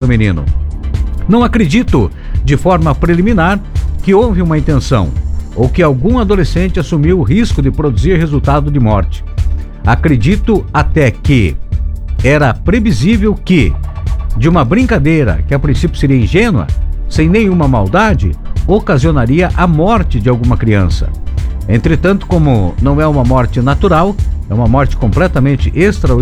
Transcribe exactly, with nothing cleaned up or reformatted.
menino. Não acredito, de forma preliminar, que houve uma intenção ou que algum adolescente assumiu o risco de produzir resultado de morte. Acredito até que era previsível que, de uma brincadeira que a princípio seria ingênua, sem nenhuma maldade, ocasionaria a morte de alguma criança. Entretanto, como não é uma morte natural, é uma morte completamente extraordinária,